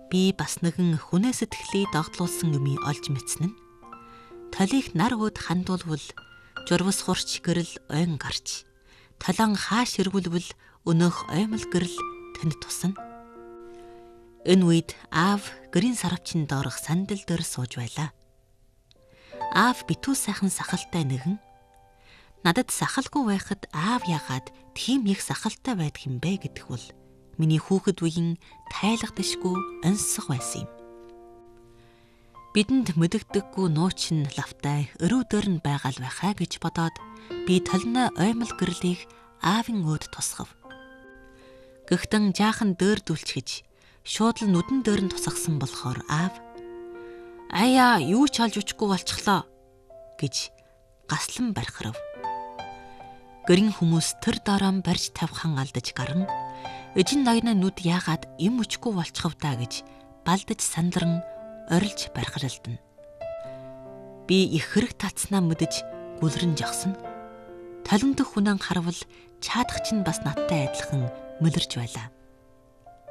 Би бас нэгэн хүнээ сэтгэлийг догтлуулсан юмыг олж мэдсэн нь толийг нар ууд хандуулвал журвас хурч гэрэл ойн гарч толон хааш эргүүлвэл өнөөх оймол гэрэл тэнд тусна. Энэ үед аав гэрийн сарвчин доорх сандал дээр сууж байлаа. Аав битүү сайхан сахалтай нэгэн. Надад сахалгүй байхад аав яагаад тийм их сахалтай байдаг юм бэ гэдэг бол миний хүүхэд үеийн тайлгдашгүй онцлог байсан юм. Бидэнд мэдэгдэггүй нуучин лавтай өрөөдөр нь байгаа л байхаа гэж бодоод би толны оймол гэрлийг аавын өөд тусгав. Гэхдээ жаахан дөрдүүлчихэж шууд л нүдэн дээр нь тусгасан болохоор аав "Аяа, юу ч олж өчгүй болчихлоо" гэж гаслан бархирав. Гэрийн хүмүүс тэр дором барьж тавхан алдаж гарan эжин ноёны нүд яагаад юм өчгүй болчихв даа гэж балдаж сандран орилж бархиралдана. Би их хэрэг татснаа мэдэж гүлрэн жогсон. Толон дэх хүнэн харвал чаадах чинь бас надтай адилхан мөлөрж байлаа.